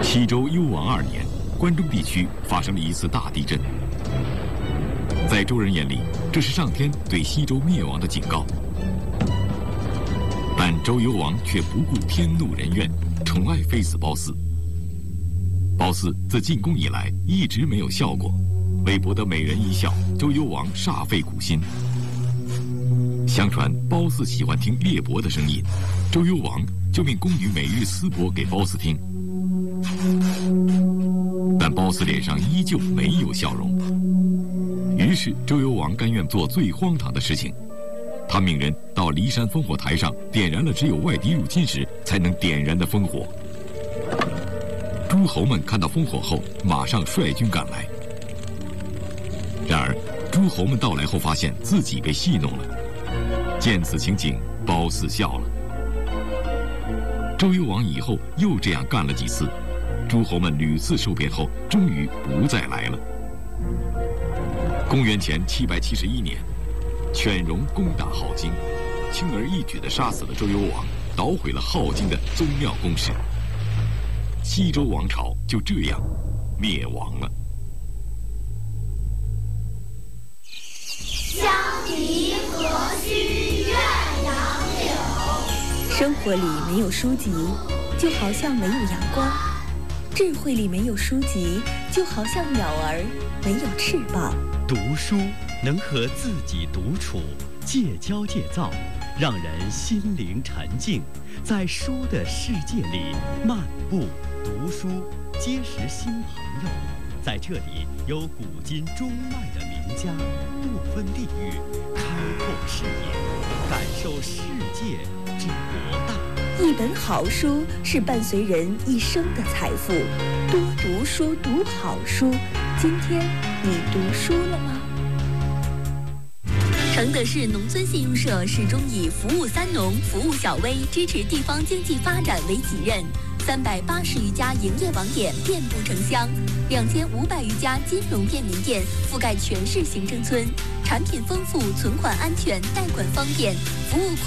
西周幽王2年，关中地区发生了一次大地震。在周人眼里，这是上天对西周灭亡的警告。但周幽王却不顾天怒人怨，宠爱妃子褒姒。褒姒自进宫以来一直没有笑过，为博得美人一笑，周幽王煞费苦心。相传褒姒喜欢听猎伯的声音，周幽王就命宫女每日私播给褒姒听。但褒姒脸上依旧没有笑容。于是周幽王甘愿做最荒唐的事情，他命人到骊山烽火台上点燃了只有外敌入侵时才能点燃的烽火。诸侯们看到烽火后，马上率军赶来。然而诸侯们到来后，发现自己被戏弄了。见此情景，褒姒笑了。周幽王以后又这样干了几次，诸侯们屡次受骗后，终于不再来了。公元前771年，犬戎攻打镐京，轻而易举地杀死了周幽王，捣毁了镐京的宗庙宫室。西周王朝就这样灭亡了。 羌笛何须怨杨柳。 生活里没有书籍，就好像没有阳光；智慧里没有书籍，就好像鸟儿没有翅膀。 读书能和自己独处，戒骄戒躁，让人心灵沉静，在书的世界里漫步读书，结识新朋友。在这里有古今中外的名家，不分地域，开拓视野，感受世界之博大。 一本好书是伴随人一生的财富，多读书，读好书。今天你读书了吗？ 承德市农村信用社始终以服务三农、服务小微、支持地方经济发展为己任，380余家营业网点遍布城乡，2500余家金融便民店覆盖全市行政村，产品丰富，存款安全，贷款方便，服务